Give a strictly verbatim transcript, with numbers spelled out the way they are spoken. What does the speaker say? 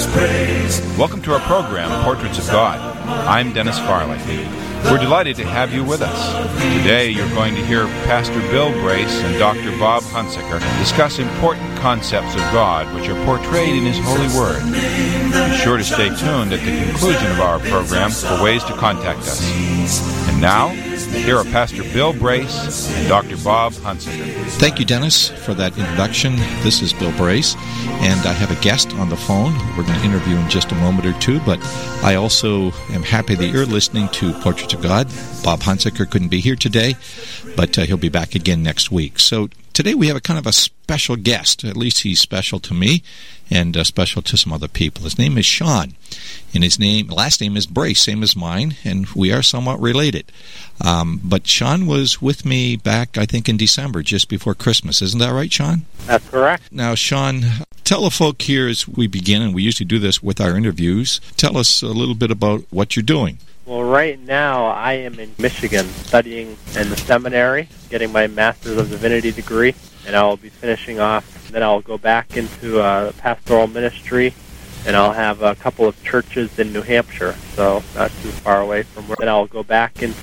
his praise. Welcome to our program, Portraits of God. I'm Dennis Farley. We're delighted to have you with us. Today you're going to hear Pastor Bill Brace and Doctor Bob Hunsaker discuss important concepts of God which are portrayed in His holy Word. Be sure to stay tuned at the conclusion of our program for ways to contact us. And now, here are Pastor Bill Brace and Doctor Bob Hunsaker. Thank you, Dennis, for that introduction. This is Bill Brace, and I have a guest on the phone. We're going to interview in just a moment or two, but I also am happy that you're listening to Portraits of God. Bob Hunsaker couldn't be here today, but uh, he'll be back again next week. So today we have a kind of a special guest. At least he's special to me and uh, special to some other people. His name is Sean, and his name last name is Brace, same as mine, and we are somewhat related. Um, but Sean was with me back, I think, in December, just before Christmas. Isn't that right, Sean? That's correct. Now, Sean, tell the folk here as we begin, and we usually do this with our interviews, tell us a little bit about what you're doing. Well, right now I am in Michigan studying in the seminary, getting my Master's of Divinity degree, and I'll be finishing off. Then I'll go back into uh, pastoral ministry, and I'll have a couple of churches in New Hampshire, so not too far away from where. Then I'll go back into